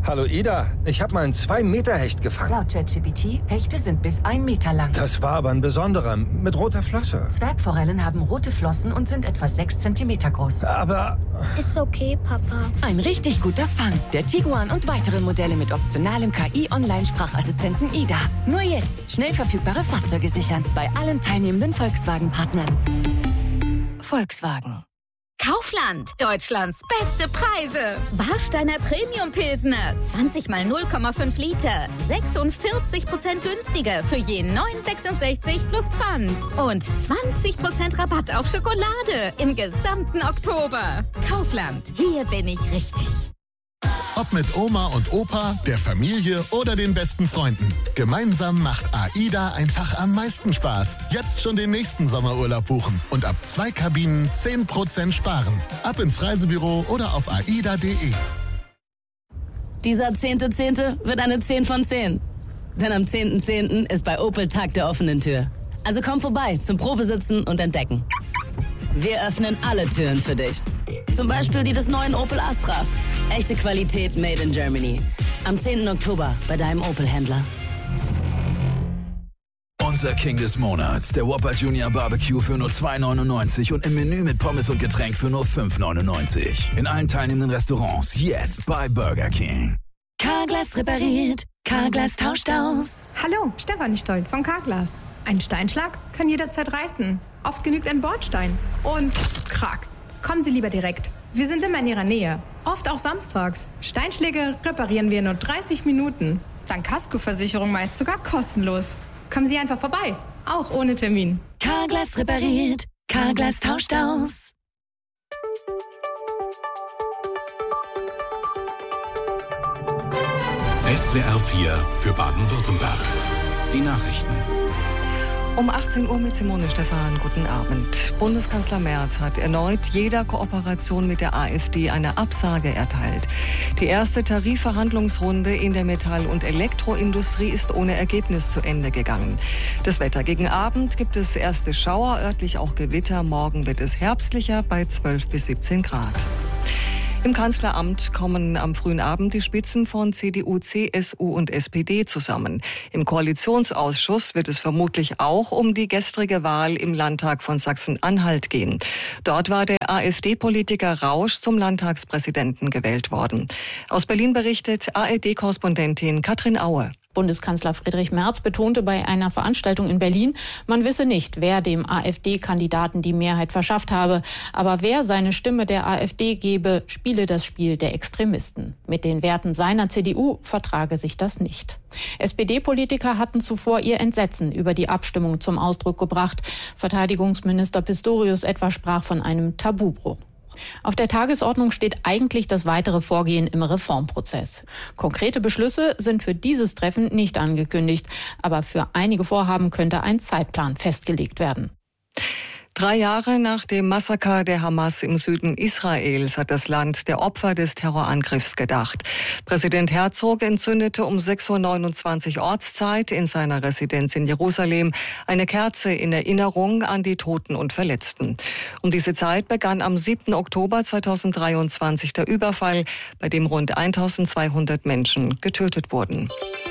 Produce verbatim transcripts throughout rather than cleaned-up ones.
Hallo Ida, ich habe mal einen zwei Meter Hecht gefangen. Laut ChatGPT, Hechte sind bis ein Meter lang. Das war aber ein besonderer, mit roter Flosse. Zwergforellen haben rote Flossen und sind etwa sechs Zentimeter groß. Aber... Ist okay, Papa. Ein richtig guter Fang. Der Tiguan und weitere Modelle mit optionalem K I-Online-Sprachassistenten Ida. Nur jetzt schnell verfügbare Fahrzeuge sichern. Bei allen teilnehmenden Volkswagen-Partnern. Volkswagen. Kaufland, Deutschlands beste Preise. Warsteiner Premium Pilsner, zwanzig mal null Komma fünf Liter, sechsundvierzig Prozent günstiger für je neun Komma sechsundsechzig plus Pfand. Und zwanzig Prozent Rabatt auf Schokolade im gesamten Oktober. Kaufland, hier bin ich richtig. Ob mit Oma und Opa, der Familie oder den besten Freunden. Gemeinsam macht AIDA einfach am meisten Spaß. Jetzt schon den nächsten Sommerurlaub buchen und ab zwei Kabinen zehn Prozent sparen. Ab ins Reisebüro oder auf aida punkt de. Dieser zehnte Zehnte wird eine zehn von zehn. Denn am zehnten Zehnten ist bei Opel Tag der offenen Tür. Also komm vorbei zum Probesitzen und Entdecken. Wir öffnen alle Türen für dich. Zum Beispiel die des neuen Opel Astra. Echte Qualität made in Germany. Am zehnten Oktober bei deinem Opel-Händler. Unser King des Monats, der Whopper Junior Barbecue für nur zwei neunundneunzig und im Menü mit Pommes und Getränk für nur fünf neunundneunzig. In allen teilnehmenden Restaurants jetzt bei Burger King. Carglass repariert, Carglass tauscht aus. Hallo, Stefanie Stolt von Carglass. Ein Steinschlag kann jederzeit reißen. Oft genügt ein Bordstein. Und krack. Kommen Sie lieber direkt. Wir sind immer in Ihrer Nähe. Oft auch samstags. Steinschläge reparieren wir in nur dreißig Minuten. Dank Kaskoversicherung meist sogar kostenlos. Kommen Sie einfach vorbei. Auch ohne Termin. Carglass repariert, Carglass tauscht aus. S W R vier für Baden-Württemberg. Die Nachrichten. Um achtzehn Uhr mit Simone Stephan. Guten Abend. Bundeskanzler Merz hat erneut jeder Kooperation mit der AfD eine Absage erteilt. Die erste Tarifverhandlungsrunde in der Metall- und Elektroindustrie ist ohne Ergebnis zu Ende gegangen. Das Wetter: gegen Abend gibt es erste Schauer, örtlich auch Gewitter. Morgen wird es herbstlicher bei zwölf bis siebzehn Grad. Im Kanzleramt kommen am frühen Abend die Spitzen von C D U, C S U und S P D zusammen. Im Koalitionsausschuss wird es vermutlich auch um die gestrige Wahl im Landtag von Sachsen-Anhalt gehen. Dort war der AfD-Politiker Rausch zum Landtagspräsidenten gewählt worden. Aus Berlin berichtet A R D-Korrespondentin Katrin Aue. Bundeskanzler Friedrich Merz betonte bei einer Veranstaltung in Berlin, man wisse nicht, wer dem AfD-Kandidaten die Mehrheit verschafft habe. Aber wer seine Stimme der AfD gebe, spiele das Spiel der Extremisten. Mit den Werten seiner C D U vertrage sich das nicht. S P D-Politiker hatten zuvor ihr Entsetzen über die Abstimmung zum Ausdruck gebracht. Verteidigungsminister Pistorius etwa sprach von einem Tabubruch. Auf der Tagesordnung steht eigentlich das weitere Vorgehen im Reformprozess. Konkrete Beschlüsse sind für dieses Treffen nicht angekündigt, aber für einige Vorhaben könnte ein Zeitplan festgelegt werden. Drei Jahre nach dem Massaker der Hamas im Süden Israels hat das Land der Opfer des Terrorangriffs gedacht. Präsident Herzog entzündete um sechs Uhr neunundzwanzig Ortszeit in seiner Residenz in Jerusalem eine Kerze in Erinnerung an die Toten und Verletzten. Um diese Zeit begann am siebten Oktober zweitausenddreiundzwanzig der Überfall, bei dem rund eintausendzweihundert Menschen getötet wurden.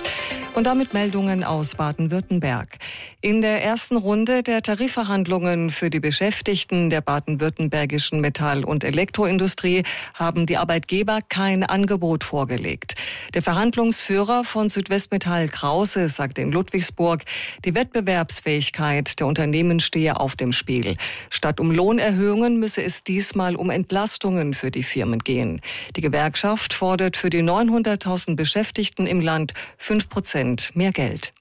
Und damit Meldungen aus Baden-Württemberg. In der ersten Runde der Tarifverhandlungen für die Beschäftigten der baden-württembergischen Metall- und Elektroindustrie haben die Arbeitgeber kein Angebot vorgelegt. Der Verhandlungsführer von Südwestmetall Krause sagte in Ludwigsburg, die Wettbewerbsfähigkeit der Unternehmen stehe auf dem Spiel. Statt um Lohnerhöhungen müsse es diesmal um Entlastungen für die Firmen gehen. Die Gewerkschaft fordert für die neunhunderttausend Beschäftigten im Land fünf Prozent mehr Geld.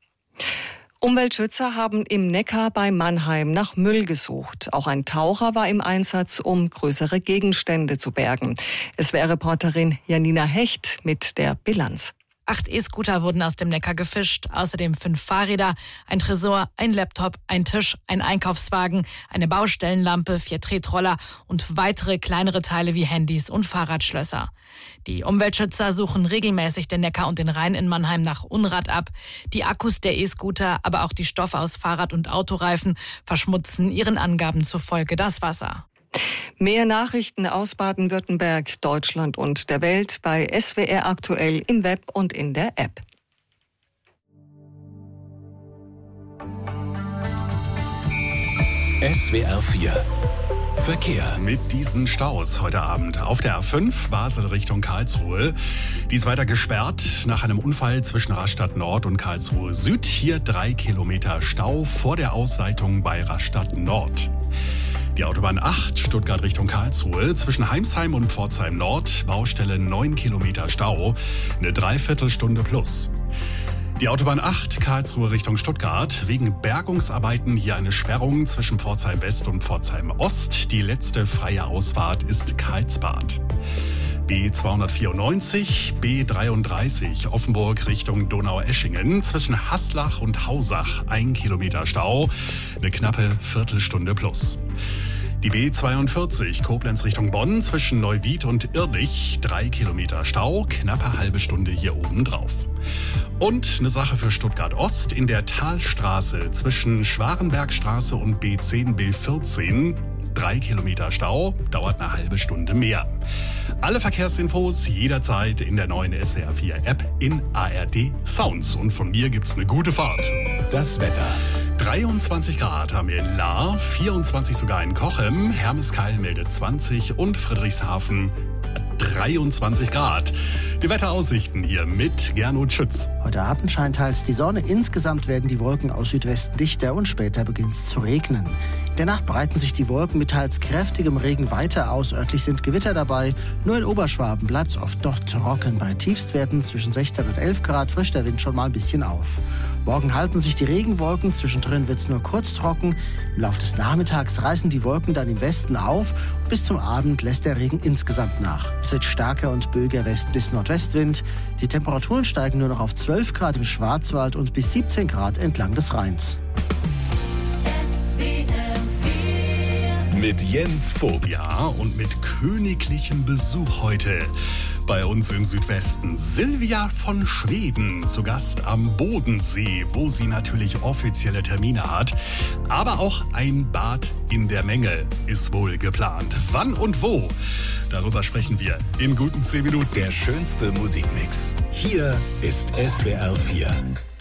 Umweltschützer haben im Neckar bei Mannheim nach Müll gesucht. Auch ein Taucher war im Einsatz, um größere Gegenstände zu bergen. S W R-Reporterin Janina Hecht mit der Bilanz. Acht E-Scooter wurden aus dem Neckar gefischt, außerdem fünf Fahrräder, ein Tresor, ein Laptop, ein Tisch, ein Einkaufswagen, eine Baustellenlampe, vier Tretroller und weitere kleinere Teile wie Handys und Fahrradschlösser. Die Umweltschützer suchen regelmäßig den Neckar und den Rhein in Mannheim nach Unrat ab. Die Akkus der E-Scooter, aber auch die Stoffe aus Fahrrad- und Autoreifen verschmutzen ihren Angaben zufolge das Wasser. Mehr Nachrichten aus Baden-Württemberg, Deutschland und der Welt bei S W R aktuell im Web und in der App. S W R vier Verkehr. Mit diesen Staus heute Abend auf der A fünf Basel Richtung Karlsruhe. Die ist weiter gesperrt nach einem Unfall zwischen Rastatt Nord und Karlsruhe Süd. Hier drei Kilometer Stau vor der Ausleitung bei Rastatt Nord. Die Autobahn acht Stuttgart Richtung Karlsruhe zwischen Heimsheim und Pforzheim Nord. Baustelle neun Kilometer Stau. Eine Dreiviertelstunde plus. Die Autobahn acht Karlsruhe Richtung Stuttgart. Wegen Bergungsarbeiten hier eine Sperrung zwischen Pforzheim West und Pforzheim Ost. Die letzte freie Ausfahrt ist Karlsbad. B zweihundertvierundneunzig, B dreiunddreißig Offenburg Richtung Donaueschingen. Zwischen Haslach und Hausach ein Kilometer Stau. Eine knappe Viertelstunde plus. Die B zweiundvierzig Koblenz Richtung Bonn zwischen Neuwied und Irrlich. Drei Kilometer Stau, knappe halbe Stunde hier oben drauf. Und eine Sache für Stuttgart Ost in der Talstraße zwischen Schwarenbergstraße und B zehn, B vierzehn. Drei Kilometer Stau, dauert eine halbe Stunde mehr. Alle Verkehrsinfos jederzeit in der neuen S W R vier App in A R D Sounds. Und von mir gibt's eine gute Fahrt. Das Wetter. dreiundzwanzig Grad haben wir in Lahr, vierundzwanzig sogar in Cochem, Hermeskeil meldet zwanzig und Friedrichshafen dreiundzwanzig Grad. Die Wetteraussichten hier mit Gernot Schütz. Heute Abend scheint teils die Sonne. Insgesamt werden die Wolken aus Südwesten dichter und später beginnt es zu regnen. In der Nacht breiten sich die Wolken mit teils kräftigem Regen weiter aus. Örtlich sind Gewitter dabei. Nur in Oberschwaben bleibt es oft noch trocken. Bei Tiefstwerten zwischen sechzehn und elf Grad frischt der Wind schon mal ein bisschen auf. Morgen halten sich die Regenwolken, zwischendrin wird es nur kurz trocken. Im Laufe des Nachmittags reißen die Wolken dann im Westen auf. Bis zum Abend lässt der Regen insgesamt nach. Es wird starker und böiger West- bis Nordwestwind. Die Temperaturen steigen nur noch auf zwölf Grad im Schwarzwald und bis siebzehn Grad entlang des Rheins. Mit Jens Vogt. Ja, und mit königlichem Besuch heute. Bei uns im Südwesten Silvia von Schweden, zu Gast am Bodensee, wo sie natürlich offizielle Termine hat. Aber auch ein Bad in der Menge ist wohl geplant. Wann und wo? Darüber sprechen wir in guten zehn Minuten. Der schönste Musikmix. Hier ist S W R vier.